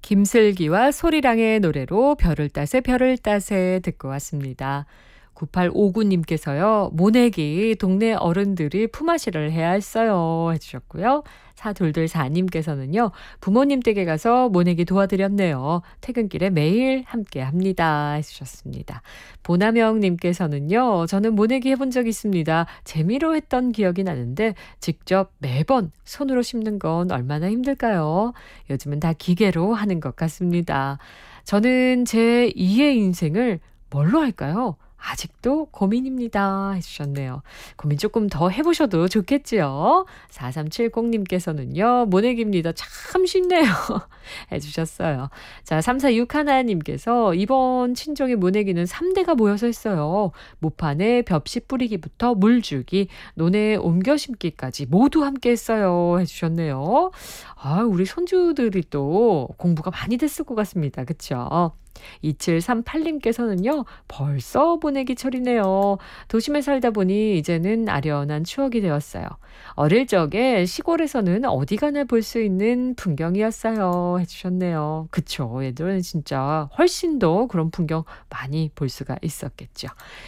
김슬기와 소리랑의 노래로 별을 따세 별을 따세 듣고 왔습니다. 9859님께서요. 모내기 동네 어른들이 품앗이를 해야 했어요 해주셨고요. 4224님께서는요. 부모님 댁에 가서 모내기 도와드렸네요. 퇴근길에 매일 함께합니다 해주셨습니다. 보나명님께서는요. 저는 모내기 해본 적 있습니다. 재미로 했던 기억이 나는데 직접 매번 손으로 심는 건 얼마나 힘들까요? 요즘은 다 기계로 하는 것 같습니다. 저는 제 2의 인생을 뭘로 할까요? 아직도 고민입니다 해주셨네요. 고민 조금 더 해보셔도 좋겠지요. 4370님께서는요. 모내기입니다. 참 쉽네요 해주셨어요. 자, 3461님께서 이번 친정의 모내기는 3대가 모여서 했어요. 모판에 벽시 뿌리기부터 물 주기, 논에 옮겨 심기까지 모두 함께 했어요 해주셨네요. 아, 우리 손주들이 또 공부가 많이 됐을 것 같습니다. 그쵸? 2738님께서는요. 벌써 보내기 철이네요. 도심에 살다 보니 이제는 아련한 추억이 되었어요. 어릴 적에 시골에서는 어디 가나 볼 수 있는 풍경이었어요 해주셨네요. 그쵸. 예전에는 진짜 훨씬 더 그런 풍경 많이 볼 수가 있었겠죠.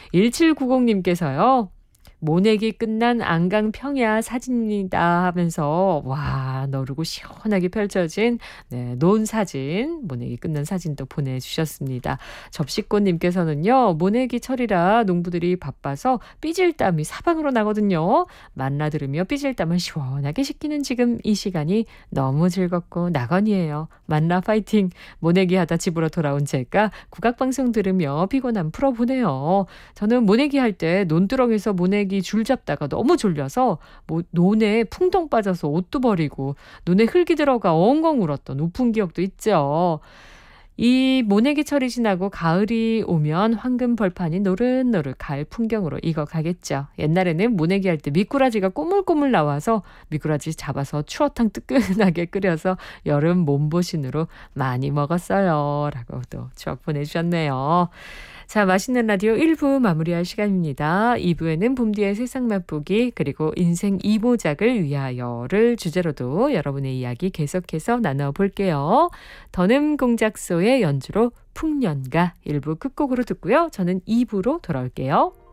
1790님께서요. 모내기 끝난 안강 평야 사진입니다 하면서 와 너르고 시원하게 펼쳐진 논 사진 모내기 끝난 사진도 보내주셨습니다. 접시꽃님께서는요. 모내기 철이라 농부들이 바빠서 삐질땀이 사방으로 나거든요. 만나 들으며 삐질땀을 시원하게 식히는 지금 이 시간이 너무 즐겁고 낙원이에요. 만나 파이팅. 모내기 하다 집으로 돌아온 제가 국악방송 들으며 피곤함 풀어보네요. 저는 모내기 할 때 논두렁에서 모내기 줄 잡다가 너무 졸려서 논에 풍덩 빠져서 옷도 버리고 눈에 흙이 들어가 엉엉 울었던 우픈 기억도 있죠. 이 모내기 철이 지나고 가을이 오면 황금 벌판이 노릇노릇 가을 풍경으로 익어가겠죠. 옛날에는 모내기 할 때 미꾸라지가 꼬물꼬물 나와서 미꾸라지 잡아서 추어탕 뜨끈하게 끓여서 여름 몸보신으로 많이 먹었어요 라고 또 추억 보내주셨네요. 자, 맛있는 라디오 1부 마무리할 시간입니다. 2부에는 봄뒤의 세상 맛보기 그리고 인생 2보작을 위하여를 주제로도 여러분의 이야기 계속해서 나눠볼게요. 더듬 공작소의 연주로 풍년가 1부 끝곡으로 듣고요. 저는 2부로 돌아올게요.